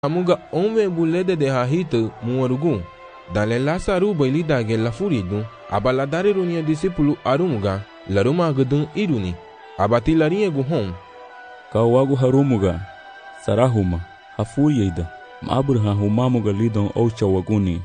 Amuga onve bulede de hahita muarugun. Dale Lasaru bailidage la furidu. Abaladare runia disipulu arumuga. Laruma gadun iruni. Abati larinha guhon. Kawagu harumuga. Sarahuma. Hafuriida. Mabrha humamuga lidon oucha waguni.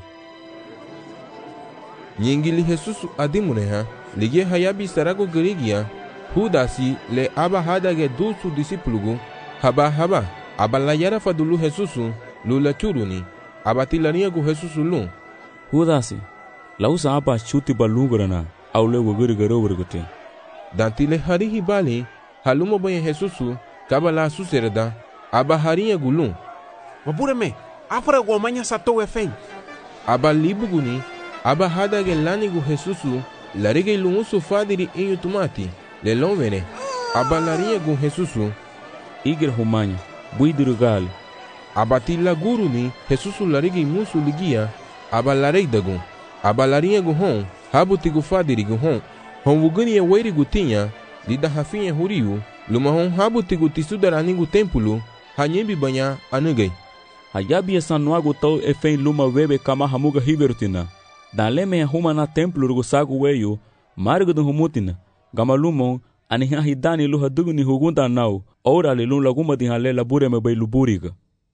Nyingili Jesus adimuneha. Lige hayabi sarago gerigia. Hudasi le aba hadage dusu disipulugu. Haba. Abalayara fadulu Jesusu. Lula churuni. Abati larinha gu Jesusu lu. Hudasi. Lausa apa chuti balugrana. Aule wagirigaro wargate. Dantile harihi bali. Halumo baya Jesusu. Kabala suserda. Aba harinha gulu. Mapureme. Afra gomanya sato efen. Aba libuguni. Aba hadage lanigu Jesusu. Larige lumusu fadiri inyu tumati. Le lonvene. Aba larinha gu Jesusu. Igre humanya. Buidirugali. Abati la guruni. Jesusu larige musu ligia. Aba lareidagun. Aba larinha gu hon. Habuti gu fadiri gu hon. Hon wuguni e weiri gu tinha. Lida hafinha huriu. Luma hon habuti gu tisudarani gu tempulu. Hanyembi banya anugai. Hayabi sanuagu tau efen luma webe kama hamuga hiberutina. Daleme huma na templo rugu sagu weyu. Margu humutina. Gamalumon aniha hidani luha duguni hugunda nau. Ora le lun laguma di hale labure me bailuburiga.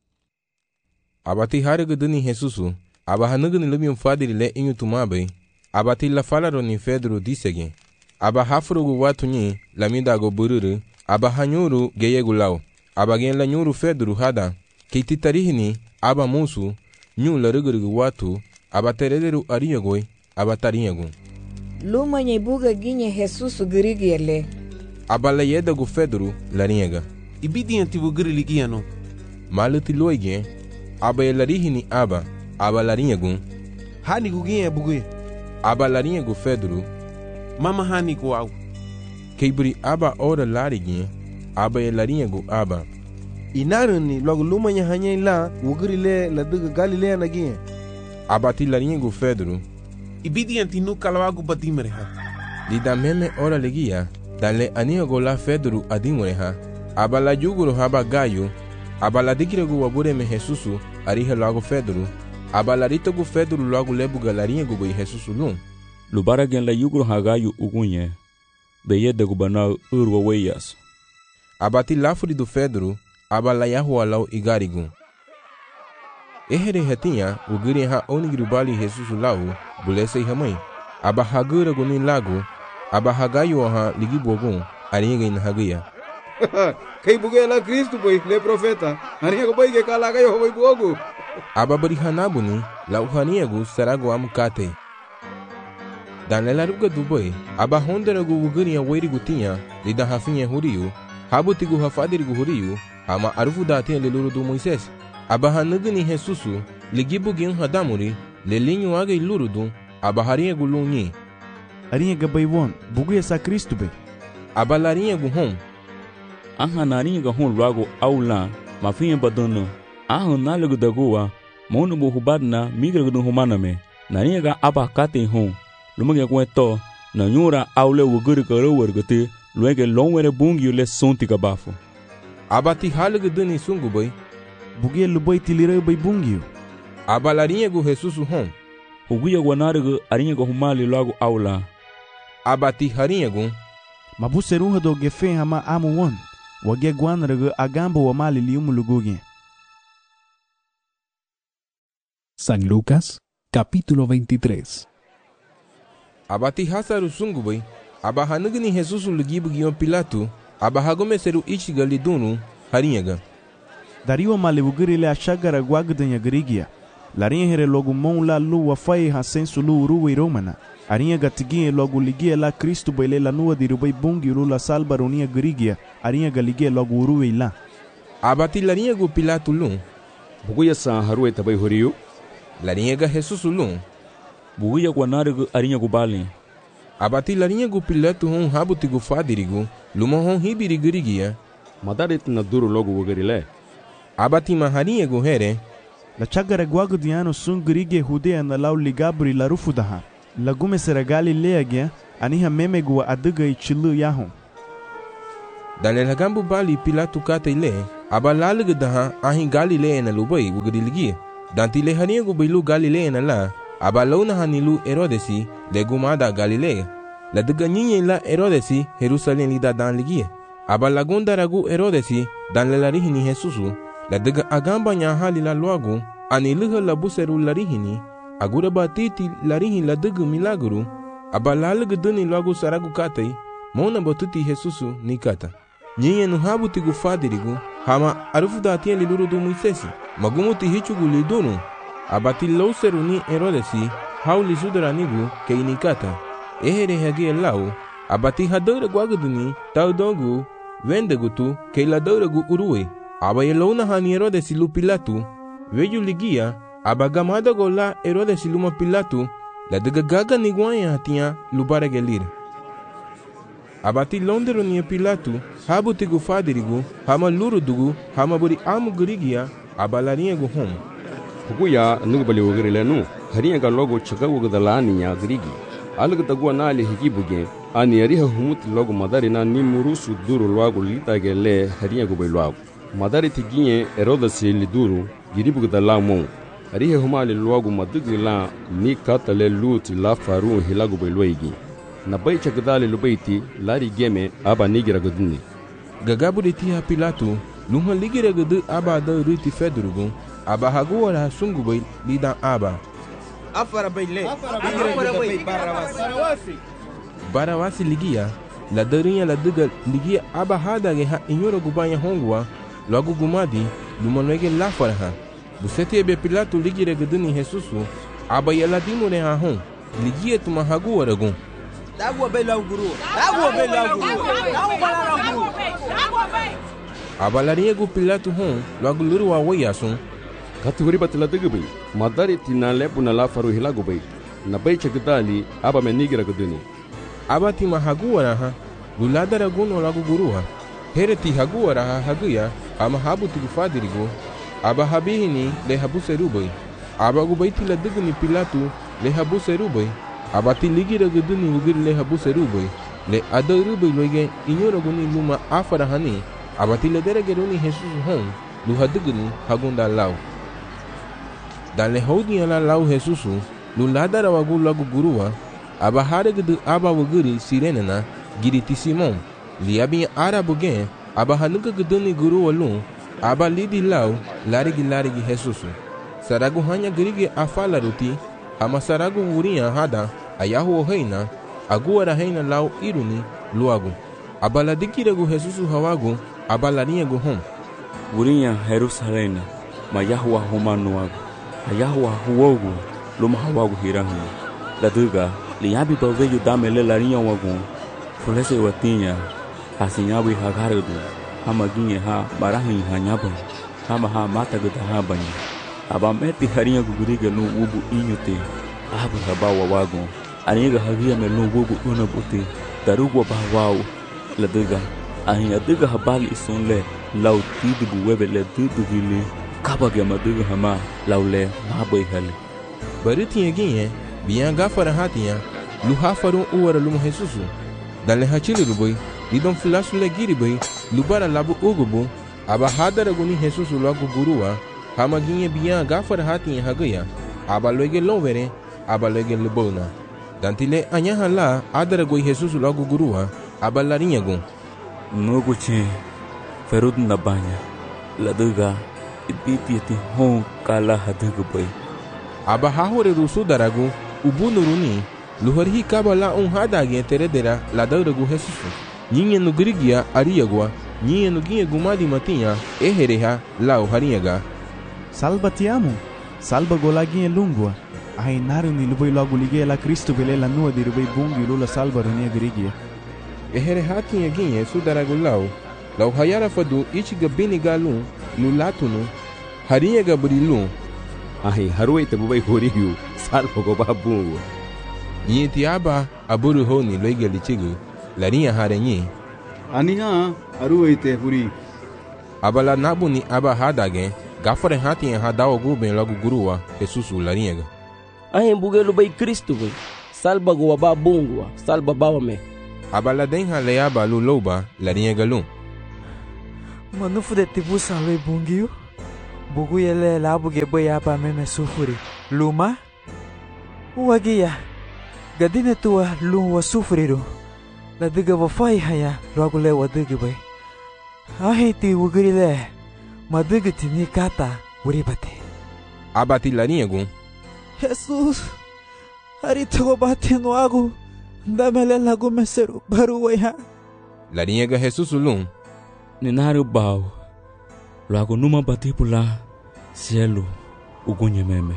Abati hariga duni Jesusu. Aba hanuguni lumium fadiri le inyu tumabe. Abati la falaro ni Pedro disege. Aba hafrugu watu nyi lamida go bururu. Aba hanyuru geyegu lau. Aba gen la nyuru Pedro hada. Kiti tarihini aba musu. Nyu la rugurugu watu. Aba terederu ariyagoi. Aba tariyagu. Luma nyebuga ginye Jesusu girigiyele. Aba la yeda gu Pedro larinyaga. Ibidi antibu giriligia no. Maluti loige. Aba larihini aba. Aba larinyagu. Hani guginye bugue. Aba larinyagu Pedro. Mama hani guau. Keibri aba ora larigi. Aba larinyagu aba. Inaruni logo lumanya hanya la wugirile la duga Galilea nagie. Abati larinyagu Pedro. Ibidi antinu kalawagu badimereha. Lida meme ora legia. Dale aniago la Pedro adimureha. Aba la yuguru haba gayo. Aba la dikiregu wabure me Jesusu. Arihe logo Pedro. Aba la ritogu Pedro logo lebuga larinyagu boi Jesusu lun. Lubara gen la yuguru hagayu ugunye. Beye de gubanau urwa weyas. Abati lafuri do Pedro. Aba la yahua lau igarigu. Ehere hetinha, o giri ha onigirubali Jesusu lau, bulese i hamai. Aba hagura gunin lagu. Aba hagayu ha ligibogun. Aringa in hagia. Kay buge la Cristo boy le profeta. Aringa boy ke kala gayo boy bogu. Aba barihanabuni lau haniagu sarago amukate. Danela ruga dubai. Aba honderagu wugiri wairi gutinha. Lida hafinha huriu. Habutigu hafadirigu huriu. Ama arufu datin leluru do Moisés. Aba hanugini Jesusu. Ligibu gin hadamuri. Lelinho aga ilurudu. Aba harinha gulunyi. Arinha gabaywon. Bugu esa Cristo be. Aba larinha guhom. Aha narinha gahon lago aula. Mafinha badono. Aha nalagu dagoa. Mono buhubadna migra gudun humaname. Narinha ga aba kate hon. Lumage kweto. Na nyura aule wuguri karo wargate. Luege longwere bungi ule sonti kabafo. Abati halaga duni sungu boy. Bugie lubai tilira bay bungiu. Aba larinha gu Jesusu hon. Huguya guanaragu arinha gu humali lago aula. Abati harinha gu. Mabuserunha do gefen hama amu won. Wage guanaragu agambo wa mali liumu lugugie. San Lucas, capítulo 23. Abati hasaru sungu boy. Aba hanugini Jesusu lugibu gion Pilato. Aba hagomeseru ichiga lidunu harinhaga. Dario malewugiri le achagara guagdanya garigia. Larinha here logo mon la lu wafai hasensu lu uruwe romana. Arinha gatigie logo ligia la Cristo bele la nua dirubai bungi uru la salba ronia garigia. Arinha galigie logo uruwe la. Abati larinha gu Pilato lun. Buguya sa haruwe tabai horiu. Larinha ga Jesusu lun. Buguya guanaragu arinha gu bali. Abati larinha gu Pilato hon habuti gu fadirigu. Luma hon hibiri garigia. Madarit na duro logo wugarile. Abati maharinha gu here. La chagara guagdiano sun garigia hudea na lau ligabri la rufudaha. Lagume seragali leagia. Aniha meme gu adiga i chilu yahon. Dale lagambu bali Pilato kate ile. aba lalugu daha ahin Galilea na lubai wugudi ligie. Danti le hariego bilu Galilea na la, aba launa hanilu Herodesi le gumada Galilea. La diga nyinye la Herodesi Jerusalem lida dan ligie. Aba lagunda ragu Herodesi dan le larihini Jesusu. La diga agamba nyahali la luagu, ani liha la buseru larihini, agura batiti larihin la diga milaguru, aba lalugu duni luagu saragu katei, mona botuti Jesusu ni kata. Nyinye nuhabu tigu fadirigu, hama arufu da atien liluru du Moisesi, magumuti hichugu lidunu, abati lauseru ni Herodesi, hauli sudaranigu ke inikata, ehere hage lau, abati hadore guaguduni, taudogu, vendegutu, ke la doregu uruwe, aba yelauna hani Herodesi lu Pilatu, veju ligia, aba gamada gola Herodesi luma Pilatu, la degagaga niguanya hatia lubara gelira. Abati londero ni Pilatu, habu tigu fadirigu, hama luru dugu, hama buri amu gurigia, abalarinha gu hom. Hukuya nugbali wugrile nu, hariya logo chaka wugdalani ya grigi. Alga tagua nali hikibuge, ani ariha humuti logo madari na ni murusu duru lwagu litage le hariya gu lwagu. Madari tiginye Herodesi liduru, giribuge dala mon. Ariha humali lwagu madugi la ni kata le luti la faru hilagu lwegi. Na bai chakdali lubaiti lari geme aba nigira guduni. Gagaburi tiha Pilatu, lunha ligira gudu aba da ruti fedrugu, aba haguara sungubai lidan aba. Afara bai le, Barawasi ligia, la darinha la diga ligia aba hadage ha inyoro gubanya hongwa, logo gumadi, lumanwege lafara ha. Buseti ebe Pilatu ligira guduni Jesusu, aba yaladimo ne ha hon, ligia tuma haguara gun. Dagua bai lau guru. Abalarinha gu Pilatu hon, logo luru wa wayasun. Katuri batila degbai, madari tina lepu na la faru hilagu bai. Na bai chakdali aba menigira guduni. Aba tima haguara ha, luladara guno logo guruha. Hereti haguara ha haguya, ama habu tigu fadirigu. Aba habihini le habu serubai. Aba gubaiti la digni Pilatu le habu serubai. Abati ligira guduni wugir le habu serubai. Le adarubai loige inyora guni luma afara hani. Abati le deregeruni Jesus hon, lu hadiguni hagunda lau. Dan le hodi ala lau Jesusu, lu ladara wagu lagu gurua, aba haregudu aba wugiri sirenena, giriti Simon. Li abin arabu gen, aba hanuga guduni gurua lu, aba lidi lau, larigi Jesusu. Saragu hanya girigi afala ruti, ama saragu wuria hada, ayahu heina, aguara heina lau iruni, luagu. Aba ladikiragu Jesusu hawagu, aba larinha gu hom. Wurinha Jerusalém, ma Yahua humanuagu, Ayahua huogu, luma hawagu hirahu. Laduga, liabi baveju dame le larinha wagu, fulese watinha, asinyabi hagarudu, hamaginye ha barahin hanyabu, hama ha mataguda habanya. Aba meti harinha guguriga no ubu inyute, abu habawa wagu, aniga hagia me no ubu unabuti, darugwa bahwau. Laduga, ahin aduga habali isunle, lau tidibu webe le dudugili, kabage maduga hama, lau le mabai hali. Baritinha ginye, biyan gafara hatiya, lu hafaru uwara luma Jesusu. Dan le hachili rubai, lidon filasu le giribai, lubara labu ugubu, aba hadara guni Jesusu lagu gurua, hama ginye biyan gafara hatiya hagaya, aba loige lonvere, aba loige lubona. Dantile anyaha la adara goi Jesusu lagu gurua, aba larinha gun. Nuguchi, ferud na banya, laduga, ibiti ati hon kala haduga bai. Aba hahore rusu daragu, ubunuruni, luharhi kabala hadage teredera la dauragu Jesusu. Nyinye nugrigia ariagua, nyinye nugia gumadi matinha, ehereha lau harinhaga. Salva ti amo, salva golaginha lungua. Ai naruni lubai logo ligia la Cristo vele la nua di rubai bungi lula salva runia grigia. Ehereha tinha ginye sudaragu lau hayara fadu ichiga bini galun, lulatunu, harinhaga burilu. Ai haruai tabubai horiu, salva go babungu. Nyi tiaba aburu honi loiga lichigu, larinha harenyi. Aniha haruai te huri. Abala nabuni aba hadage, gafare hatinha hadawa guben logo gurua, Jesusu larinhaga. Ahin bugelu bai Cristo bai, salva go babungu, salva bawame. Abala denha leaba lu loba, larinhaga lu. Manufu de tibu salwe bungiu. Bugu yele labu gebe apa meme sufuri. Luma? Uwagia. Gadine tua lu wa sufuriru. La diga wa fai haya ragule wa diga bay. Ahiti wugirile. Madiga tini kata uribate. Abati larinha gun. Jesus. Harito bate no agu. Damele lagu meseru baru waya. Larinha ga Jesus ulum. Ninaru bau. Lagu numa bati pula. Cielo. Ugunye meme.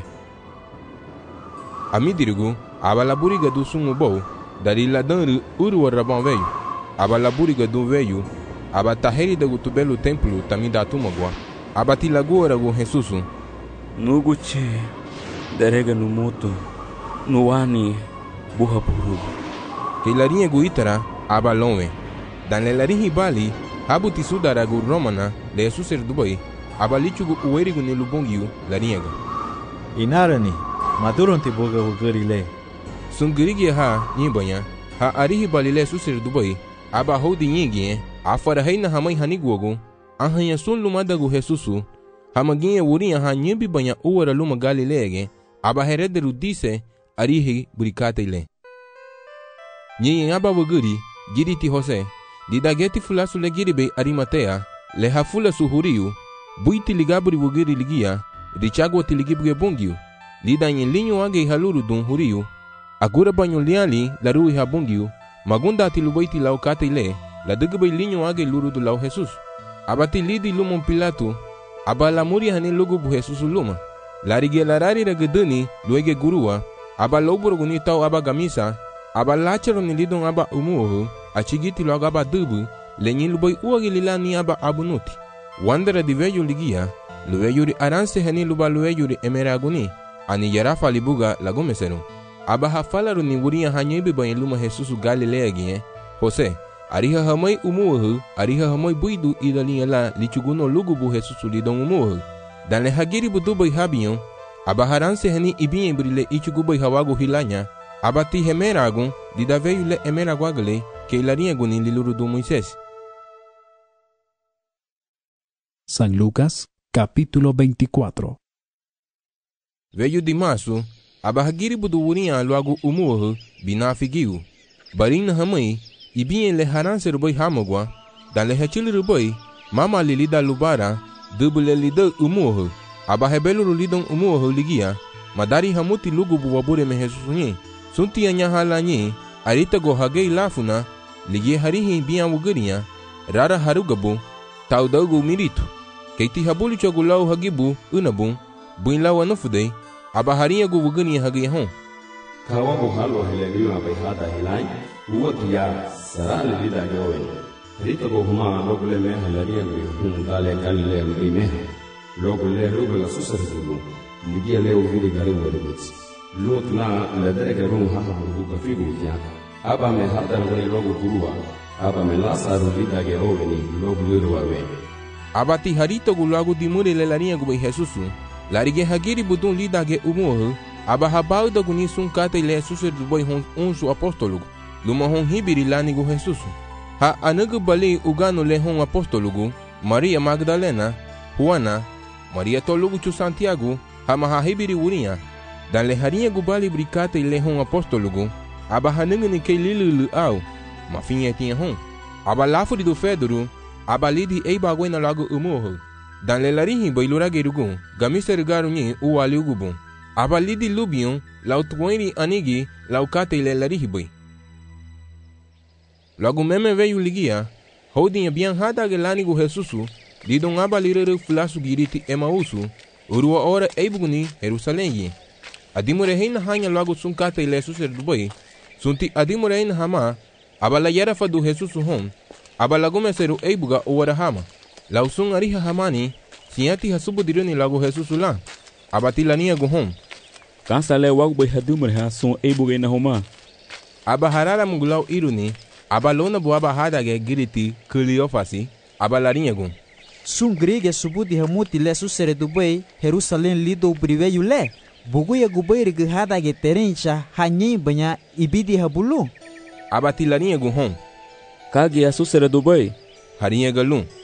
Amidirigu. Abalaburiga do sumo bom. Dari ladan uru warabão velho. Abalaburiga do velho. Abataheri da gutubelo templo tamida tumagua. Abati lagoa go Jesus. Nuguche. Derega no moto. No ani. Burra purugo. Que larinha guitara. Abalonwe. Dan lelarinhi bali. Habuti sudarago romana. Le suser dubai. Abalichugo uerigo ne lubongiu. Larinha. Inarani. Maduronti boga ugarile. Sungirigi ha nyibanya. Ha arihi balile suser dubai. Aba hodi nyingie. Afara heina hamai haniguogo. Ahanya sun lumadago Jesusu. Hamaginha urinha ha nyimbi banya uara luma galilege. Aba herederu dise. Arihi burikata ile. Nyi aba waguri. Giriti Jose. Didageti fulasu le giribe Arimatea. Le hafula suhuriu. Buiti ligaburi waguri ligia. Richago tiligibuge bungiu. Lida linho age haluru dun huriu. Agora banho liali la rui habungiu. Magunda atilubaiti lau kataile. La dugbai linho age luru do lau Jesus. Abati lidi lumon Pilato. Aba lamuri hani lugu bu Jesus luma. Larige larari ragadani luege gurua. Aba loburguni tau aba gamisa. Aba lachero ni lidon aba umuohu. Achigiti logo aba dubu. Lenyi lubai uagi lilani aba abunuti. Wandera di vejo ligia. Lueyuri aranse hani luba lueyuri emeraguni. Ani yarafa libuga lagomesenu. Aba hafalaru ni wuria hanyebe banyeluma Jesus Galilea gie. Jose, ariha hamai umuohu, ariha hamai buidu idalinha la lichuguno lugubu Jesus lidon umuohu. Dan le hagiri budubai habion. Aba haranse hani ibinye brile ichugubai hawago hilanya. Aba ti hemeragun, didaveyu le emeraguagale, que ilarinha gunin liluru do Moisés. San Lucas, capítulo 24. Veio de março, abahagiri buduurinha logo umuohu, binafigiu. Barina hamai, ibinye le haranse rubai hamagua, dan le hachili rubai, mama lilida lubara, dubule lida umuohu, abahebelu lidon umuohu ligia, madari hamuti lugubu wabure me Jesusunye, sunti anyahalanyi, arita go hagei lafuna, ligie harihi bian wugurinha, rara harugabu, taudagu miritu, keiti habuli chogulau hagibu, unabun, buinlau anufudei, abaharinha gu wugurinha hagei hon. Kawabu halo heleliu abaihada hilai, uwatia sarali lida yowen. Rita go huma logule me helaria gu dale galile ime. Logule rubela susarulu, ligia leo vidi gari wadubits. Lutna ledrege rum haha buka figu tia. Aba me hadar wani logo burua, aba me lasaru lida ge oveni logulu wawe. Abati harito gu lago dimure lelarinha gu bai Jesusu, larige hagiri budun lida ge umuohu, aba habau da guni sun kata ile susur dubai hon unsu apostolugo, luma hon hibiri lani gu Jesusu. Ha anagu bali ugano le hon apostolugo, Maria Magdalena, Juana, Maria tolugo chu Santiago, ha maha hibiri urinha. Dan le harinha gu bali brikata ile hon apostolugo, aba hanungu ni kei lilu au, ma finha tinha hon. Aba lafuri do Fedoro, aba lidi ei bagoi na lago umuohu. Dan le larihi bailura gerugun, gamiser garunyi uwali ugubun. Aba lidi lubion, lau tuoiri anigi, lau kate ile larihi bai. Logo meme veio ligia, holdinha bian hada gelani gu Jesusu, lidon aba lirere fulasu giriti Emausu, urua ora eibuguni Jerusalém. Adimure heina hanya logo sun kate ile suser dubai, sunti adimure heina hama, aba la yarafa do Jesusu hon, aba lago meseru eibuga ora hama. Lau sun ariha hamani, siati hasubu dirani lago Jesusu la, aba tilania gu hon. Kansa le wago bai hadumure ha sun eibuga na homa. Aba harara mugulau iruni, aba lona bu aba hadage giriti kuliofasi, aba larinha gun. Sun grige subudi hamuti le susere dubai, Jerusalém lido briveyu le. Buguya gubairi gu hadage terencha hanyi banya ibidi habulu. Aba tilarinha gun hon. Kage ya susere dubai. Harinha galun.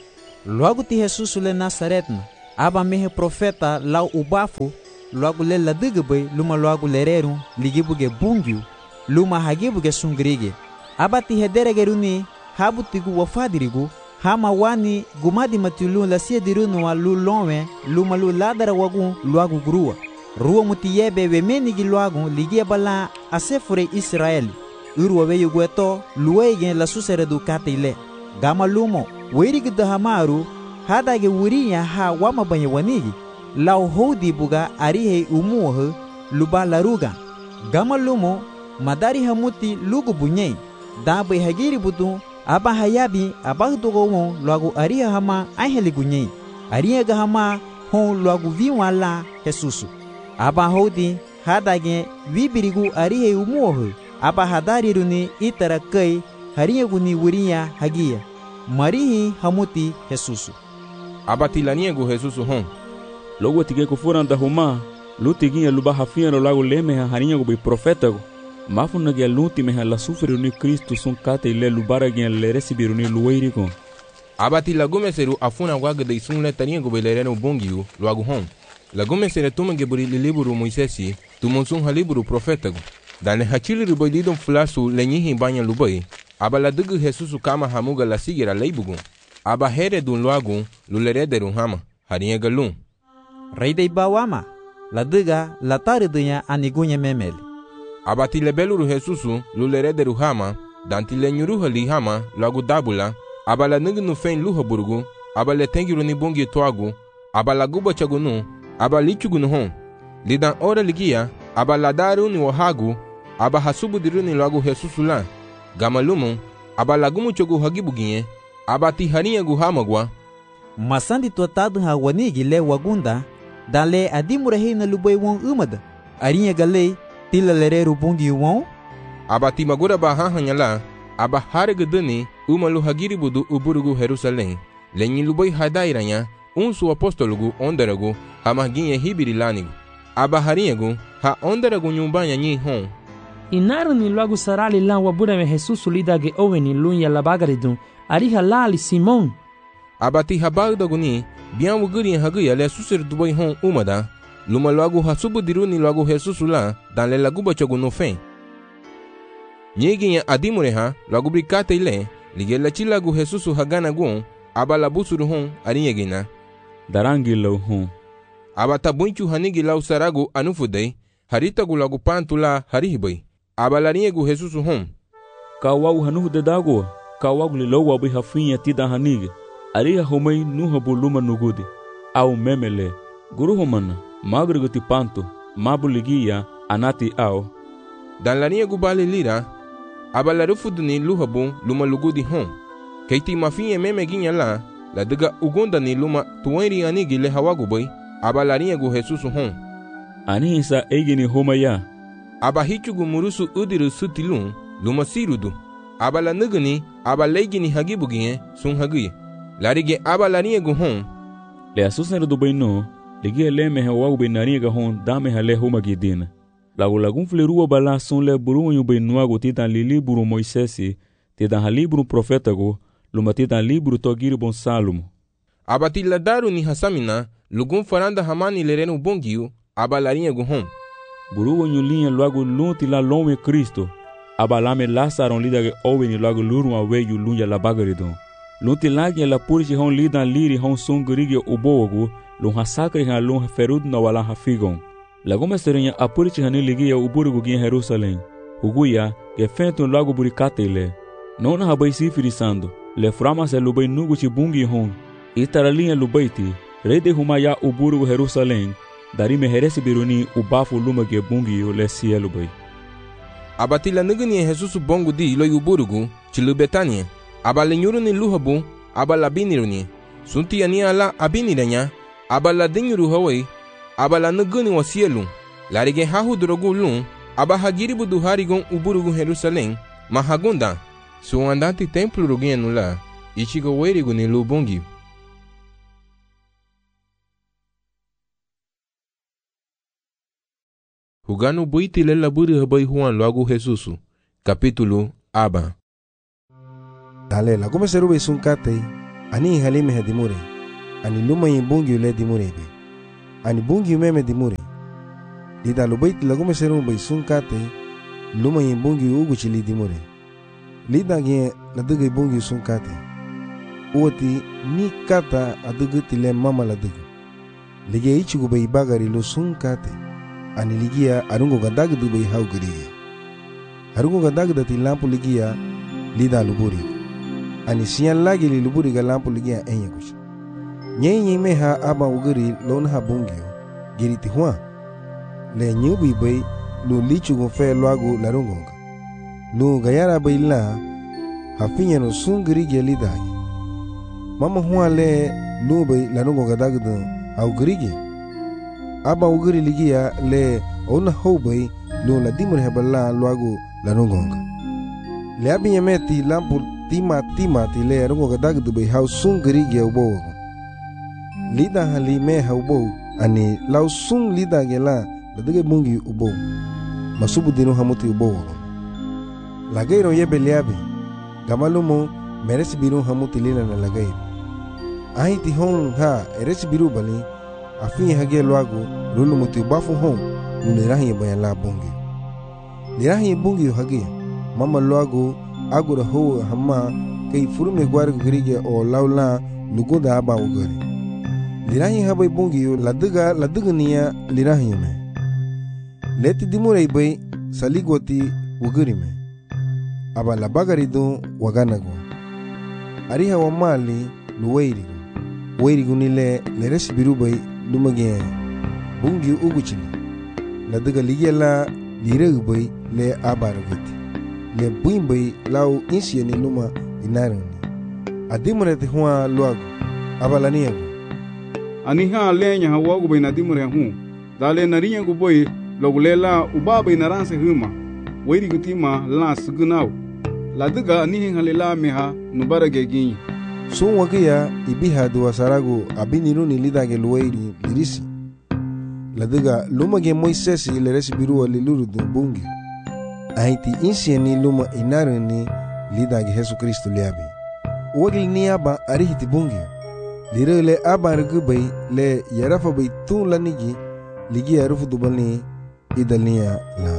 Logo ti Jesus le Nazaretna, aba mehe profeta lau ubafu, logo le ladigbe luma logo lereru, ligibuge bungiu, luma hagibuge sungrige. Aba ti hederegeruni, habutigu wafadirigu, hama wani gumadi matulu la siediruno wa lu lonwe, luma lu ladara wagu luagu grua. Rua mutiyebe we menigi luagu ligia bala asefure Israeli. Urwa we yugueto luwegen la susere du katile. Gama lumo, werigida hamaru, hadage wurinya ha wama banye wanigi. Lau hodi buga arihe umuhe luba laruga. Gama lumo, madari hamuti lugu bunyei. Dabe hagiri budu, aba hayabi abahdugo luagu ariha hama aheli gunyei. Ariha gahama hon luagu viwala Jesusu. Aba hodi hadage vibirigu arihe umuhe. Aba hadariruni itara kai hariya guni wurinya hagia. Marihi hamuti Jesusu. Aba tilaniego Jesusu hon. Logo tige kufuran da huma, lutiginha luba hafiano lago leme harinha go be profeta go. Mafuna ge luti me la sufre ni Cristo son kate ile lubara ge le recebiru ni lueiri go. Aba tilagume seru afuna waga de sun le tania go belereno bongiu logo hon. Lagume sere tuma ge buri liburu Moisesi, tumonsun haliburu profeta go. Dane hachili rubaidon flasu lenyihi banya lubai. Aba la dugu Jesusu kama hamuga la sigira leibugu. Aba here dun loagu lulerederu hama harinha galun. Rei de bawama, la duga la taridunya anigunya memeli. Aba tilebeluru Jesusu lulerederu hama, dantile nyuruha li hama loagu dabula. Aba la nugnu fen luha burugu, aba le tengiru ni bungi toagu, aba la guba chagunu, aba lichugunu hon. Lidan ora ligia, aba la daru ni wahagu, aba hasubu diruni loagu Jesusu la. Gamalumu, aba lagumu chogu hagibuginye, aba tiharinha gu hamagwa. Masandi totado ha wanigi le wagunda, dale adimurahi na lubay won umada. Arinha galei, tila lereru bungi won. Aba timagura bahahanyala, aba haregdani, umalu hagiribudu uburugu Jerusalém. Lenyi lubay hadairanya, unsu apostolugu onderagu, hamaginye hibirilanigu. Aba harinhagu, ha onderagu nyumbanya nyi hon. Inaru ni logo sarali lan wabura me Jesus lidage oveni lunya labagaridun ariha lali Simon. Abati habagdaguni bian wuguri haguya le susir dubai hon umada luma logo hasubu diruni logo Jesus la dan le laguba chagunu fen. Nyeginya adimureha logo brikate ile ligela chilagu Jesus hagana gun abala busuru hon arinyegina darangi lo hon. Abata bunchu hanigi lau saragu anufudei harita gulagu pantula harihibai. Abalariego Jesus hon. Kawau hanu de dago, kawau li logo abi hafinha tida hanige. Ariha homai nuha buluma nugudi. Au memele, guru homana, magriguti panto, mabuligia, anati au. Dan lariego bale lira, abalarufuduni luhabu luma lugudi hon. Keiti mafinha memeginha la diga ugonda ni luma tuenri anigi le hawagubai, abalariego Jesus hon. Anisa egini homaya. Aba hichugu murusu udiru sutilun luma sirudu. Aba la nuguni, aba leigini hagibugie sun haguye. Larige aba lariego hon. Le asusnero do baino, ligie leme hawagu benariega hon dame hale homagidina. Lagu lagun flerua bala sun le burunho bainuago titan libro Moisesi, titan halibro profetago, luma titan libro togiri bon Salomo. Aba tiladaru ni hasamina, lugun faranda hamani lereno bongiu, aba lariego hon. Burugo nyulinha logo lunti la lonwe Cristo. Abalame Lázaro lidage oveni logo luru aweyu lunya la bagaridon. Lunti lagya la purge hon lidan liri hon sungurige ubogo, lun hasakre han lun ferud na wala hafigon. Lagoma serenya apurge han ligia uburugo gin Jerusalém. Huguya ge fentun logo burikatele. Nona habai sifirisando. Le frama se lubai nugu chibungi hon. Itaralinha lubaiti. Rede humaya uburugo Jerusalém. Dari me heresi biruni ubafu luma ge bungi yo le cielo bai. Abatila nuguni Jesus bongo di lo yuburugu chilu Betania. Abala nyuruni luhabu abala biniruni. Sunti ani ala abiniranya abala dinyuru hawai abala nuguni wa cielo. Larige hahu drogu lun abahagiri budu harigon uburugu Jerusalém mahagunda. Su andati templo rugienu la ichigo werigu ni lubungi. Hugano buiti le laburi habai Juan logo Jesusu. Capítulo Aba. Dale la come seru besun kate ani halime hadimure ani luma yin bungi le dimure be ani bungi meme dimure lida lubait lagume serum bay sunkate luma yin bungi ugu chili dimure lida ge laduge bungi sunkate uoti ni kata adugu tile mama ladugu lige ichigu bay bagari lu sunkate ani ligia arungo gadag du bay hau guriye arungo gadag dati lampu ligia lida luburi ani siyan lagi li luburi ga lampu ligia enye kuch nyenye meha aba uguri lon ha bungio giriti hua le nyubi bay lu lichugo fe luagu larungonga lu gayara bay la hafinya no sungri ge lidagi mama hua le lu bay larungonga dagdu au grige aba uguri ligia le ona hobay lu la dimur hebala luagu larungonga le abinya meti lampu tima ti le larungonga dagdu bay hau sungri ge ubo lida hali me haubo ani lau sung lida gela ladige bungi ubo masubu dinu hamuti ubo lagairo ye beliabe gamalumo meresi biru hamuti lila na lagairo ahi ti hon ha eresi biru bali afi hage luago lulu muti bafu hon nirahi bayan la bungi nirahi bungi hage mama luago agura ho hamma kai furume gwar grige o laula lugoda aba ugari lirahi habai bungi laduga niya lirahi me leti dimurei bay saligoti uguri me aba la bagari do waganago ariha wa mali luweirigu nile leresi biru bay lumage bungi uguchili laduga ligela liregu bay le abaragoti le buin bay lau insiya ni luma inarani adimurete huwa luago aba laniago aniha lenya hawagu bay nadimure hu dale narinya gu boy logulela ubaba inaranse huma wairi gutima la sugunau laduga anihin halela meha nubarage ginyi sun wagiya ibiha duwa saragu abiniru ni lidage luwairi lirisi laduga lumage moisesi leresi biruwa liluru bungi ahiti insiya ni luma inaru ni lidage Jesu Kristo liabi wagil ni aba arihiti bungi lirele aba rugubay le yarafa bay tun lanigi ligi arufu dubani idalniya la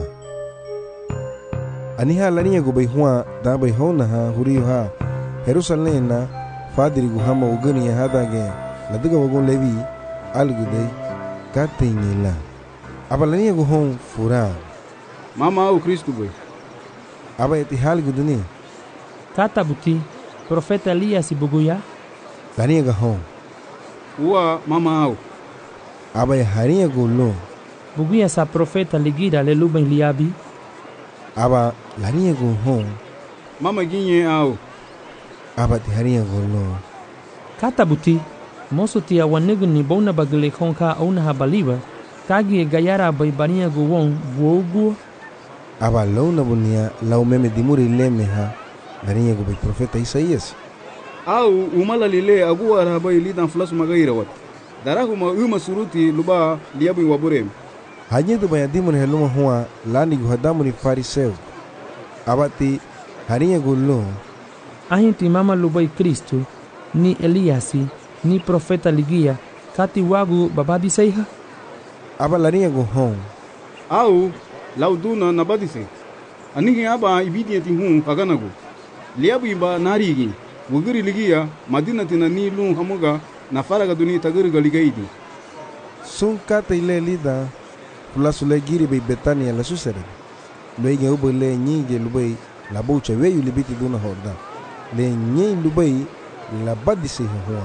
aniha laniya gubay huwa da bay hona ha huriyo ha Jerusalem na fadiri guhama ugani ya hadage laduga wagon levi alguday katini la aba laniya guhon fura mama au Kristo boy aba eti halguduni kata buti profeta Elias buguya laniya gahon uwa mama au aba ya hariya gulo buguya sa profeta ligira le luben liabi aba laniya guhon mama ginye au aba ti hariya gulo kata buti moso ti awanigu ni bona bagle konka ona habaliba kagi gayara bay baniya guwon wogu aba launa bunia lau meme dimuri lemeha laniya gu bay profeta Isaías au umala lile aguwa rabai lidan flasu magaira wat darahuma uma suruti luba liabu waburem hanyedu bayadimun heluma huwa lani guhadamu ni fariseu abati harinya gullo ahinti mama lubai Kristo ni Eliasi ni profeta ligia kati wagu babadi seiha aba laniya guhon au lauduna nabadise anihi aba ibidiyati hu haganagu liabu iba narigi wuguri ligia madina tina ni lu hamuga na faraga duni tagurga ligaidi sun kata ile lida fulasule giri bay Betania la susere loige ubo le nyige lubay la bucha weyu libiti duna horda le nyei lubay la badise huwa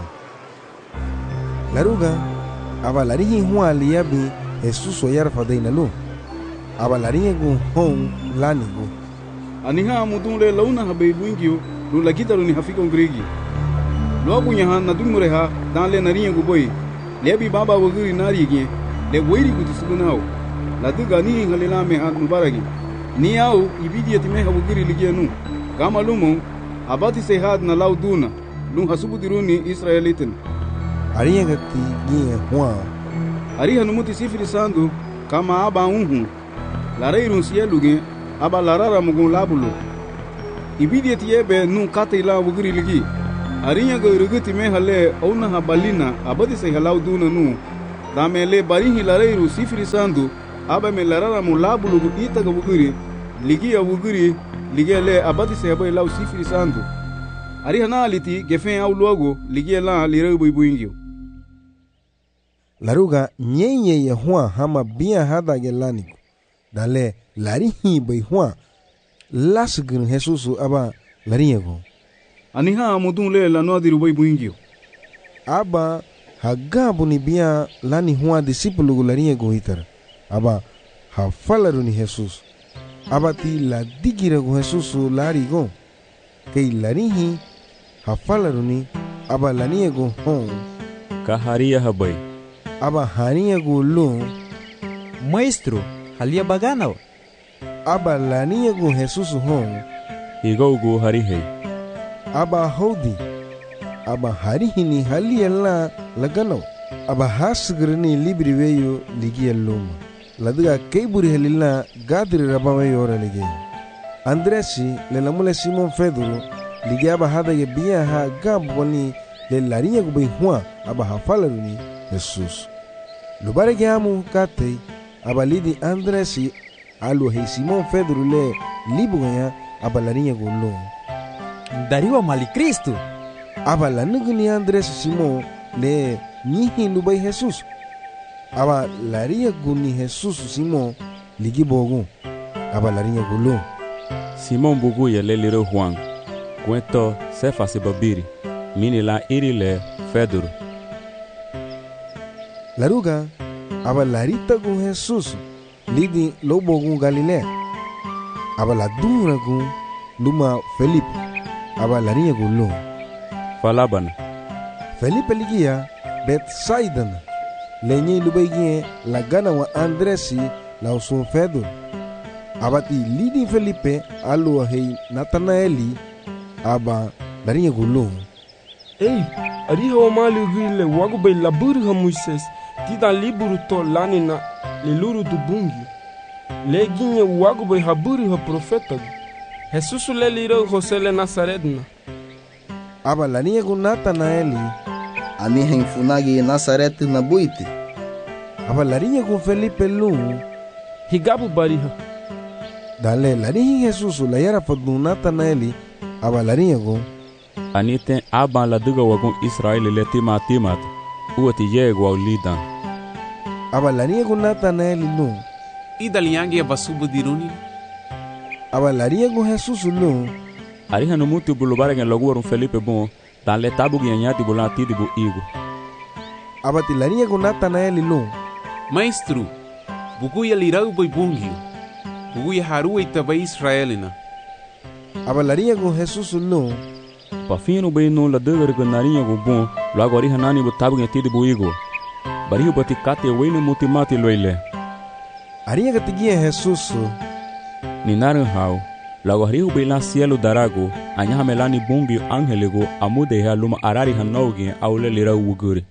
laruga aba larihi huwa liabi Jesus o yarfa daina lu aba larihi gu hon lanigu aniha mudunle launa habay buingio lu lagitaru ni hafika ungrigi loagu nyaha na dumure ha dan le nariya gu boy lebi baba wuguri narigi le wairi gu tsugunao la duga ni halila me ha mubaragi ni au ibidiyati me ha wuguri ligianu kama lumo abati se had na lauduna lu hasubu diruni Israelitin ariya gati ni hwa ariha numuti sifiri sandu kama aba unhu la reirun sieluge aba larara mugun labulu ibidiyati yebe nu kata ila wuguri ligi Arinya ga ruguti me hale auna ha balina abadi sai halau duna nu. Da me le barihi larairu sifiri sandu aba me larara mu labulu gu ita ga buguri. Ligi ya buguri ligi le abadi sai bai lau sifiri sandu. Ari hana aliti gefen au logo ligi la lireu buingio. Laruga nyenye ya hua hama bia hada gelani. Dale larihi bai hua lasgin Jesusu aba lariego. Aniha mudun le la no diru bai buingio. Aba hagabu ni bia lani hua disipulu lariego hitar. Aba hafalaru ni Jesus. Aba ti la digirego Jesusu larigo. Kei larihi hafalaru ni aba laniego hon. Kaharia habai. Aba haniego lo. Maestro, halia bagana. Aba laniego Jesus hon. Igaugu harihei. Aba hodi. Aba harihini halia la lagano. Aba hasgrani libri veyo ligia loma. Ladiga keiburi helila gadri rabaweyo ora ligi. Andresi le lamule Simon Pedro ligia aba hada ye bia ha gaboni le larinha go bem hua aba hafalaruni Jesus. Lubare gamu kate aba lidi Andresi alu he Simon Pedro le libunya aba larinha go lo. Dariwa mali Cristo. Aba lanugni Andresi Simon le nihi lubai Jesus. Aba larinha go ni Jesus Simon ligi bogu aba larinha go lo. Simon bugu ya le liro Juan. Cuento sefa se babiri. Mini la iri le Pedro. Laruga aba larita con Jesus lidi lobo con Galilea. Aba la dura con luma Felipe. Aba larinha con lo. Falabana. Felipe ligia Bethsaida. Lenye lubegie la gana wa Andresi la usun Pedro. Abati lidi Felipe alu hei Natanaeli aba larinha con lo. Ei, ariha wa mali gile wagu bai laburi ha Moises tida liburu to lani na liluru du bungi. Le ginye wagu bai haburi ha profeta. Jesusu le lireu Jose le Nazaretna. Aba larinha con Natanaeli. Ani henfunagi Nazaret na buiti. Aba larinha con Felipe lu. Higabu bariha. Dale larinha Jesusu la yara fadu Natanaeli aba larinha con Anite aba la duga wagun Israel le timat uati yego au lidan. Aba larinha con Natanaeli lu. Idaliangi abasubu diruni. Aba larinha con Jesus lu. Ariha no mutu bulubare ngen logu Felipe bon dan le tabu nyati bulati dibu igo. Aba ti larinha con Natanaeli lu. Maestro, bugu ya lirau boi bungio. Bugu ya haru itaba Israelina. Aba larinha con Jesus lu. Pafino bem no la dura con narinha go bon, logo ariha nani bu tabu nyati dibu igo. Barihu bati kate wene mutimati loile. Ariha gatigia Jesus. Ni naran hau. Logo arihu bem la cielo darago, anyaha melani bungi angelego amude ha luma arari hanogi aule lira uguri.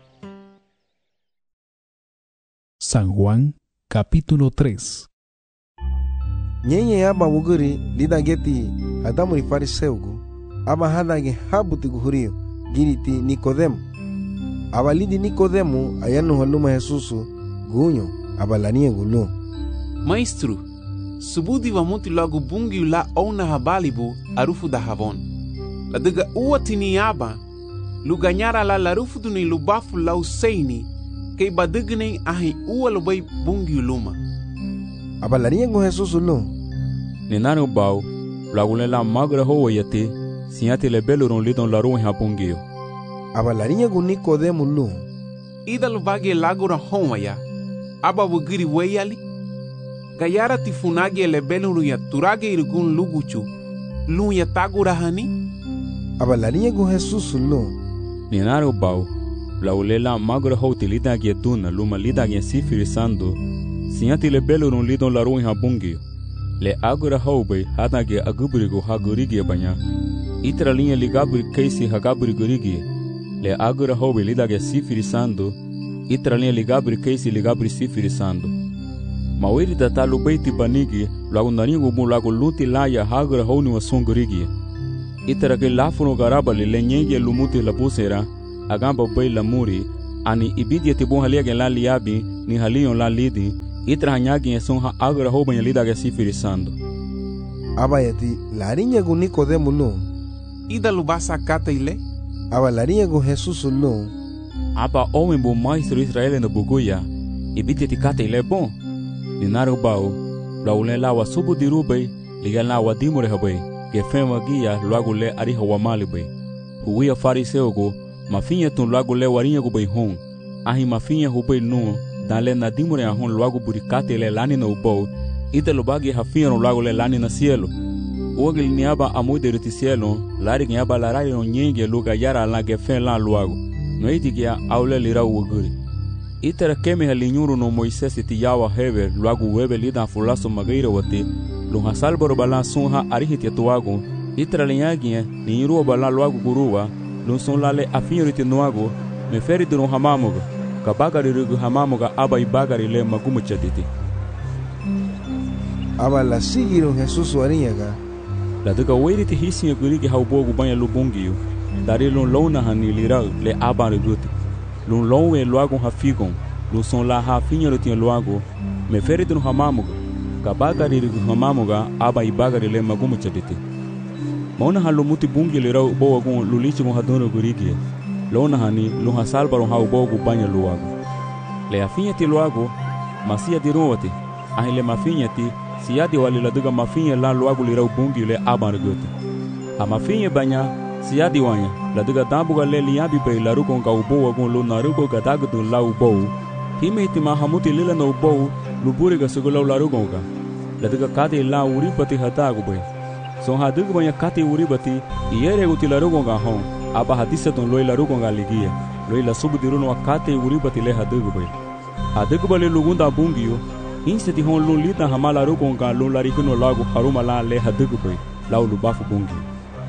San Juan, capítulo 3. Nyenye aba uguri lida geti adamu ni fariseugo. Aba hadage habuti guhurio giriti Nicodemo. Aba lidi Nicodemo ayanu haluma Jesusu gunyo aba lania gulo. Maestro, subudi wa muti logo bungi la ona habalibu arufu da havon. La diga uatini aba luganyara la larufu duni lubafu la useini kei badigni ahi ua lubai bungi luma. Aba lania gu Jesusu lo. Ninano bau lagule la magra ho yate siate le beloron lidon la ruin hapungio. Aba larinha gu Nicodemo lu. Ida lubage lagura homaya. Aba wugiri weyali. Gayara tifunage le beloron ya turage irgun luguchu. Lu ya tagura hani. Aba larinha gu Jesus lu. Ninaro bau lagule la magra ho tilida gietuna luma lida giesifiri sando siate le beloron lidon la ruin hapungio. Le agora hoube hadage aguburigo hagurigi banya. Itra linha ligabri keisi hagabri gurigi. Le agora hoube lidage sifiri sando. Itra linha ligabri keisi ligabri sifiri sando. Mawiri data lubeiti banigi lagu naringo bu lagu luti laya hagora houni wa songurigi. itara ke lafuno garaba le nyenge lumuti la busera agamba bay la muri ani ibidi te bon halia ke la liabi ni halion la lidi itra hanyagi eson ha agra ho ban lida ke sifirisando abayati la niña con Nicodemo no ida lubasa kata ile aba la niña con Jesús no aba homem bo maestro Israel no buguya ibidi te kata ile bon ni naro bao la ulela wa subu dirubei liga la wa dimure habei ke fema guia logo le ari hawa malibe huia fariseu go mafinha tun logo le warinha go bei hon ahi mafinha go bei no dale na dimure a hon logo buricate le lani no bo ite lo bagi hafinha no logo le lani na cielo ogel niaba amoder ti cielo lari niaba la rai no nyenge luga yara la ke fen la logo no itikia aule lira woguri itera keme halinyuru no Moisés ti yawa heve logo webe lida fulaso magaira wate lo hasalboro bala sonha arihiti tuago itra lenyagia ni ruwa bala loago guruwa lo son lale afinyoriti noago me feri duro hamamoga kabagari rugu hamamoga aba ibagari le magumu chatiti aba la sigiro Jesus warinyaga la duka weiriti hisi gurigi haubogu banya lubungiyo dari lo lona hanilira le aba reguti lo lonwe loago hafigon lo son la hafinyoriti loago me feri duro hamamoga kabagari rigu hamamoga aba ibagari le magumu chatiti mauna halo muti bungi le rau boa gon lulichi mo hadono gurigi lona hani lo hasalbaro hau bogu banya luago le afinha ti luago masia di rote ahile mafinha ti siadi wali la duga mafinha la luago le rau bungi le aba regote a mafinha banya siadi wanya la duga dambuga le liabi be la rugon ka boa gon lo narugo gadagu la ubo himeti mahamuti lila no ubo luburi ga sugulau larugonga ladiga kati la uripati hatagu bay son hadigu banya kati uripati iyere guti larugonga hon aba hadisa don loi larugonga ligia loi la subudiruno kati uripati le hadigu bay hadigu bale lugunda bungiyo inseti hon lo lita hamala rugonga lo larikuno lagu haruma la le hadigu bay la lubafu bungiyo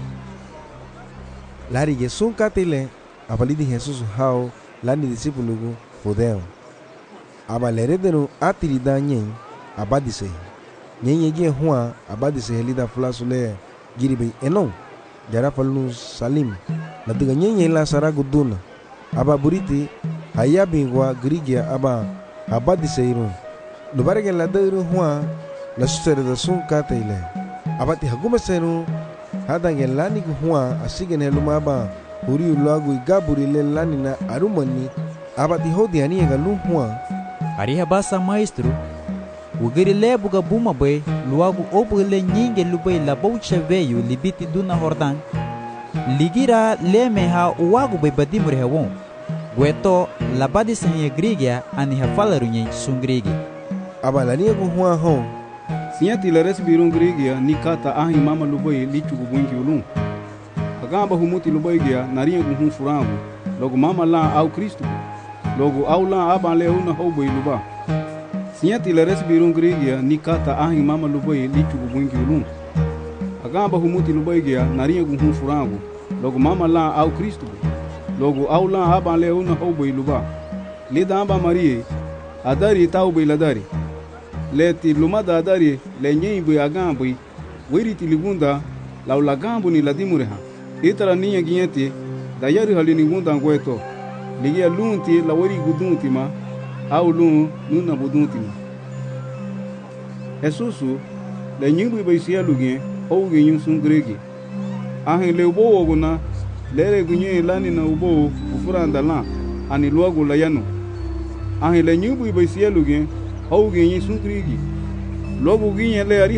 lari yesun kati le abalidi Jesus hao lani disipulugu fudeo aba leredeno atirida nyen abadise nyen ye hua abadise helida flasule giribe enon jara falnu salim la diga nyen la saragu duna aba buriti hayabingwa grigia aba abadise iru lubarege la deru hua la susere da sun kataile abati haguma seru hadange lani hua asigen heluma aba huri ulagu igaburi le lani na arumani abati hodi ani ga lu hua ariha basa maestro ugiri lebuga buma bay luagu obule nyinge lubay la baucha veyu libiti duna hordan ligira leme ha uwagu bay badimure hewon gueto la badisa ye grigia ani ha falaru nyi sungrigi abalani go hua ho siati la resbirun grigia nikata ahi mama lubay lichu bungi ulun agamba humuti lubay gia nariye go hun furangu logo mama la au Kristo logo aula aba le una hobo luba siati la resbirun grigia nikata ahi mama lubai lichu bungi ulun agamba humuti lubai gia nariye gun furangu logo mama la au Kristo logo aula aba le una hobo luba lida aba marie adari taubai ladari leti lumada adari le nyimbu agamba wiriti ligunda laula gambu ni ladimureha itara ninya ginyeti dayari halini gunda ngweto ligia lunti la wari gudunti ma au lun nuna budunti ma Jesusu le nyimbu be sia lugien o ginyu sun gregi ahin le bo oguna le gunye lani na ubo ufuranda la ani luagu la yanu ahin le nyimbu be sia lugien o ginyu sun gregi lobu ginye le ari